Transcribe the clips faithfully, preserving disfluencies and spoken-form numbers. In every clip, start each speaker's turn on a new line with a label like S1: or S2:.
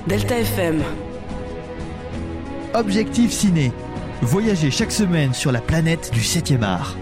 S1: Delta F M.
S2: Objectif Ciné. Voyagez chaque semaine sur la planète du septième art.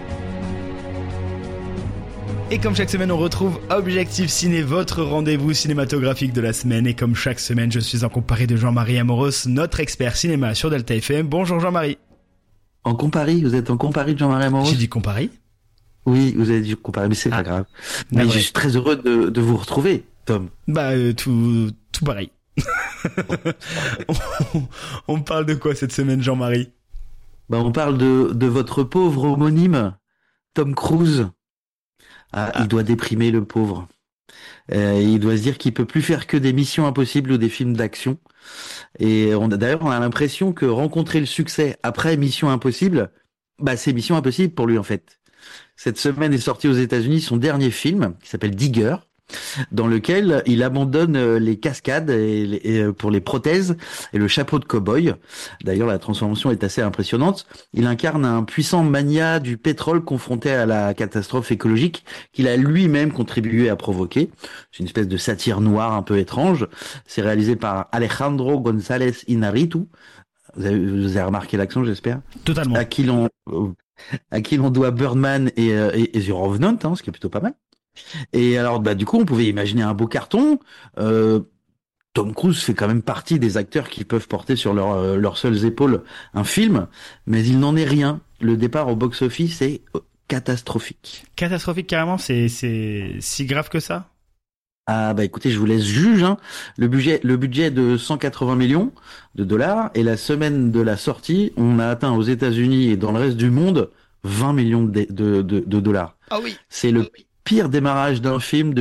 S3: Et comme chaque semaine, on retrouve Objectif Ciné, votre rendez-vous cinématographique de la semaine. Et comme chaque semaine, je suis en compagnie de Jean-Marie Amoros, notre expert cinéma sur Delta F M. Bonjour Jean-Marie.
S4: En compari, vous êtes en compari de Jean-Marie Amoros ?
S3: J'ai dit compari ?
S4: Oui, vous avez dit compari, mais c'est
S3: ah.
S4: pas grave. Mais je suis très heureux de, de vous retrouver, Tom.
S3: Bah, euh, tout, tout pareil. on, on parle de quoi cette semaine, Jean-Marie ?
S4: Bah, on parle de, de votre pauvre homonyme, Tom Cruise. Ah, ah. Il doit déprimer, le pauvre. Euh, il doit se dire qu'il peut plus faire que des missions impossibles ou des films d'action. Et on a, d'ailleurs, on a l'impression que rencontrer le succès après Mission Impossible, bah, c'est Mission Impossible pour lui, en fait. Cette semaine est sorti aux États-Unis son dernier film, qui s'appelle Digger, dans lequel il abandonne les cascades et les, et pour les prothèses et le chapeau de cow-boy. D'ailleurs, la transformation est assez impressionnante. Il incarne un puissant mania du pétrole confronté à la catastrophe écologique qu'il a lui-même contribué à provoquer. C'est une espèce de satire noire un peu étrange. C'est réalisé par Alejandro González Iñárritu. Vous avez, vous avez remarqué l'accent, j'espère ?
S3: Totalement.
S4: À qui l'on, à qui l'on doit Birdman et, et, et The Revenant, hein, ce qui est plutôt pas mal. Et alors, bah, du coup, on pouvait imaginer un beau carton. Euh, Tom Cruise fait quand même partie des acteurs qui peuvent porter sur leur, euh, leurs seules épaules un film, mais il n'en est rien. Le départ au box-office est catastrophique.
S3: Catastrophique, carrément, c'est, c'est si grave que ça ?
S4: Ah bah écoutez, je vous laisse juge. Hein. Le budget, le budget est de cent quatre-vingts millions de dollars, et la semaine de la sortie, on a atteint aux États-Unis et dans le reste du monde vingt millions de, de, de, de dollars.
S3: Ah oui.
S4: C'est le
S3: ah oui.
S4: pire démarrage d'un film